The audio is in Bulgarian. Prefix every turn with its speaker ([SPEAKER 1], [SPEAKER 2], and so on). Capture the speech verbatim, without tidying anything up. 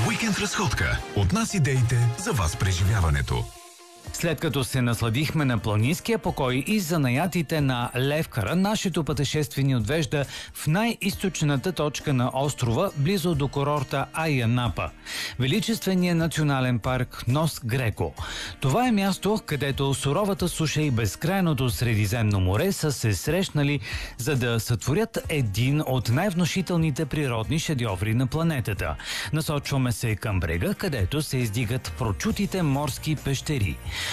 [SPEAKER 1] Уикенд разходка. От нас идеите за вас преживяването.
[SPEAKER 2] След като се насладихме на планинския покой и занаятите на Левкара, нашето пътешествие ни отвежда в най-източната точка на острова, близо до курорта Айя Напа – величествения национален парк Нос Греко. Това е място, където суровата суша и безкрайното Средиземно море са се срещнали, за да сътворят един от най-внушителните природни шедьоври на планетата. Насочваме се към брега, където се издигат прочутите морски пещери.